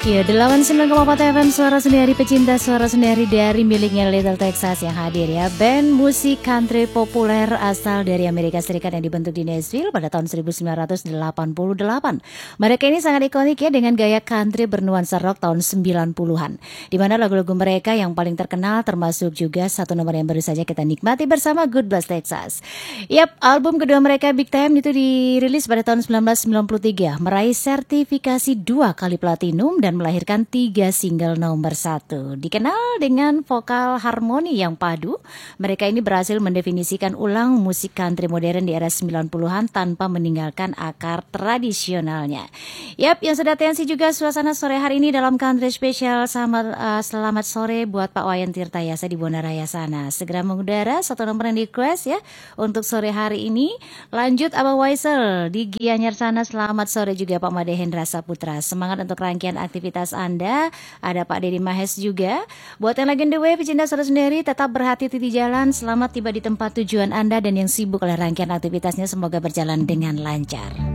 Ya, 89,4 FM Suara Sendiri, pecinta suara sendiri dari miliknya Little Texas yang hadir ya. Band musik country populer asal dari Amerika Serikat yang dibentuk di Nashville pada tahun 1988. Mereka ini sangat ikonik ya dengan gaya country bernuansa rock tahun 90-an. Di mana lagu-lagu mereka yang paling terkenal termasuk juga satu nomor yang baru saja kita nikmati bersama Good Bless Texas. Yap, album kedua mereka Big Time itu dirilis pada tahun 1993, meraih sertifikasi 2 kali platinum dan melahirkan 3 single nomor 1. Dikenal dengan vokal harmoni yang padu, mereka ini berhasil mendefinisikan ulang musik country modern di era 90-an tanpa meninggalkan akar tradisionalnya. Yap, yang sudah tensi juga suasana sore hari ini dalam country special. Selamat sore buat Pak Wayan Tirtayasa di Bondaraya sana. Segera mengudara satu nomor yang request ya untuk sore hari ini. Lanjut Abah Waisel di Gianyar sana. Selamat sore juga Pak Made Hendra Saputra. Semangat untuk rangkaian aktivitas Anda. Ada Pak Dedi Mahes juga. Buat yang lagi on the way, pecinta suara sendiri, tetap berhati-hati di jalan. Selamat tiba di tempat tujuan Anda, dan yang sibuk oleh rangkaian aktivitasnya semoga berjalan dengan lancar.